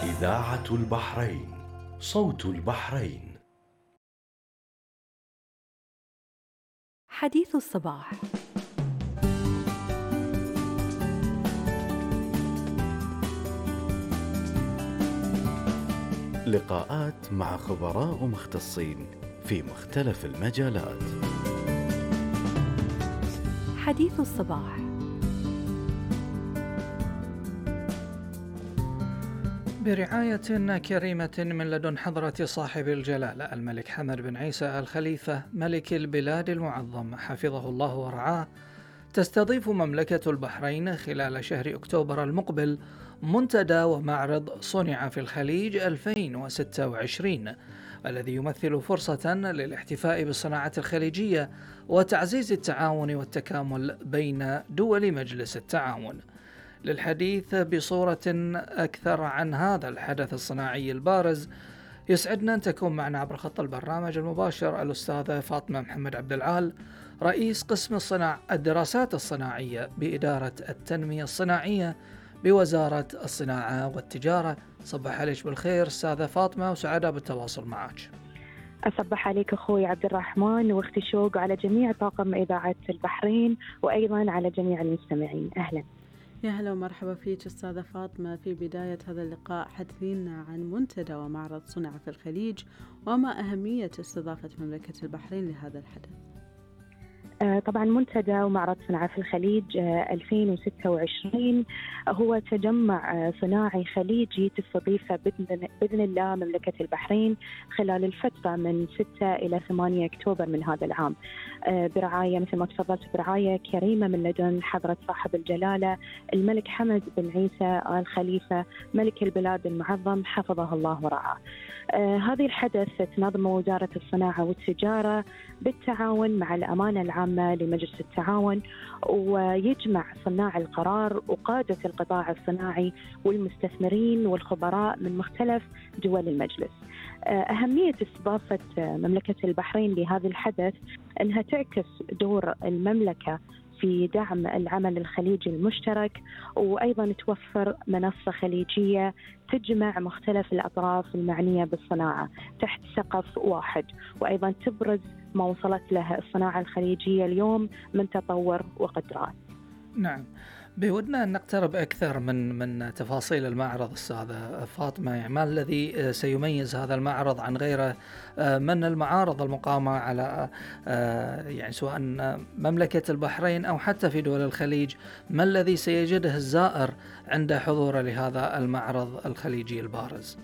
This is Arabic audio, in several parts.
إذاعة البحرين، صوت البحرين. حديث الصباح. لقاءات مع خبراء ومختصين في مختلف المجالات. حديث الصباح. برعاية كريمة من لدن حضرة صاحب الجلالة الملك حمد بن عيسى آل خليفة ملك البلاد المعظم حفظه الله ورعاه، تستضيف مملكة البحرين خلال شهر أكتوبر المقبل منتدى ومعرض صنع في الخليج 2026، الذي يمثل فرصة للاحتفاء بالصناعة الخليجية وتعزيز التعاون والتكامل بين دول مجلس التعاون. للحديث بصورة أكثر عن هذا الحدث الصناعي البارز، يسعدنا أن تكون معنا عبر خط البرنامج المباشر الأستاذة فاطمة محمد عبد العال، رئيس قسم الدراسات الصناعية بإدارة التنمية الصناعية بوزارة الصناعة والتجارة. صباح عليك بالخير أستاذة فاطمة، وسعادة بالتواصل معك. أصبح عليك أخوي عبد الرحمن واختي شوق، على جميع طاقم إذاعة البحرين وأيضا على جميع المستمعين. أهلا. يا هلا ومرحبا فيك أستاذة فاطمة. في بداية هذا اللقاء حدثينا عن منتدى ومعرض صنع في الخليج، وما أهمية استضافة مملكة البحرين لهذا الحدث. طبعا منتدى ومعرض صنع في الخليج 2026 هو تجمع صناعي خليجي تستضيفه بإذن الله مملكة البحرين خلال الفترة من 6 إلى 8 أكتوبر من هذا العام، برعاية مثل ما تفضلت برعاية كريمة من لدن حضرة صاحب الجلالة الملك حمد بن عيسى آل خليفة ملك البلاد المعظم حفظه الله ورعاه. هذه الحدث تنظم وزارة الصناعة والتجارة بالتعاون مع الأمانة العامة لمجلس التعاون، ويجمع صناع القرار وقادة القطاع الصناعي والمستثمرين والخبراء من مختلف دول المجلس. أهمية استضافة مملكة البحرين لهذا الحدث أنها تعكس دور المملكة في دعم العمل الخليجي المشترك، وأيضا توفر منصة خليجية تجمع مختلف الأطراف المعنية بالصناعة تحت سقف واحد، وأيضا تبرز ما وصلت له الصناعة الخليجية اليوم من تطور وقدرات. نعم، بودنا أن نقترب أكثر من تفاصيل المعرض أستاذة فاطمة. يعني ما الذي سيميز هذا المعرض عن غيره من المعارض المقامة على يعني سواء مملكة البحرين أو حتى في دول الخليج؟ ما الذي سيجده الزائر عند حضوره لهذا المعرض الخليجي البارز؟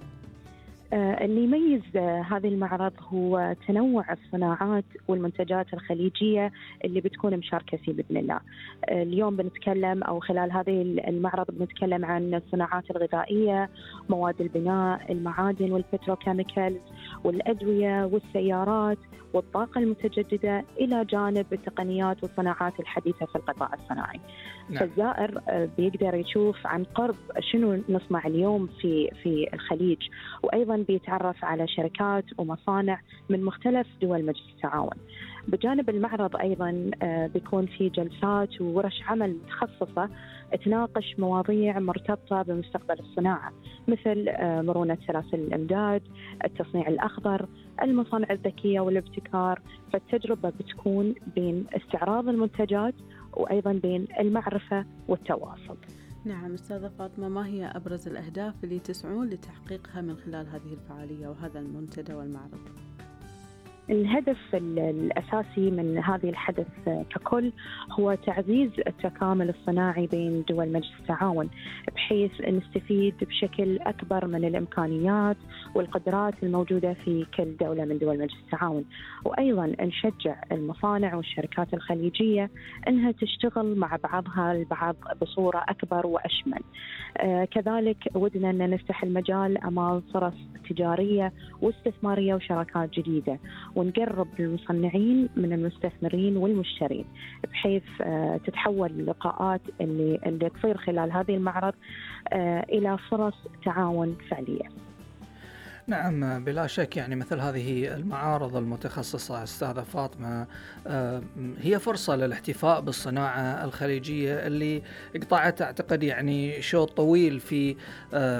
اللي يميز هذا المعرض هو تنوع الصناعات والمنتجات الخليجية اللي بتكون مشاركة فيه بإذن الله. اليوم بنتكلم أو خلال هذه المعرض بنتكلم عن الصناعات الغذائية، مواد البناء، المعادن والبتروكيميكالز والأدوية والسيارات والطاقة المتجددة، إلى جانب التقنيات والصناعات الحديثة في القطاع الصناعي. نعم. فالزائر بيقدر يشوف عن قرب شنو نصنع اليوم في الخليج، وأيضا بيتعرف على شركات ومصانع من مختلف دول مجلس التعاون. بجانب المعرض أيضا بيكون في جلسات وورش عمل متخصصة تناقش مواضيع مرتبطة بمستقبل الصناعة، مثل مرونة سلاسل الإمداد، التصنيع الأخضر، المصانع الذكية والابتكار. فالتجربة بتكون بين استعراض المنتجات وأيضا بين المعرفة والتواصل. نعم أستاذة فاطمة، ما هي أبرز الأهداف اللي تسعون لتحقيقها من خلال هذه الفعالية وهذا المنتدى والمعرض؟ الهدف الأساسي من هذه الحدث ككل هو تعزيز التكامل الصناعي بين دول مجلس التعاون، بحيث نستفيد بشكل أكبر من الإمكانيات والقدرات الموجودة في كل دولة من دول مجلس التعاون، وأيضا نشجع المصانع والشركات الخليجية أنها تشتغل مع بعضها البعض بصورة أكبر وأشمل. كذلك ودنا أن نفتح المجال أمام فرص تجارية واستثمارية وشراكات جديدة، ونقرب المصنعين من المستثمرين والمشترين، بحيث تتحول اللقاءات اللي تصير خلال هذه المعرض إلى فرص تعاون فعلية. نعم بلا شك، يعني مثل هذه المعارض المتخصصة أستاذة فاطمة هي فرصة للاحتفاء بالصناعة الخليجية اللي قطعت أعتقد يعني شوط طويل في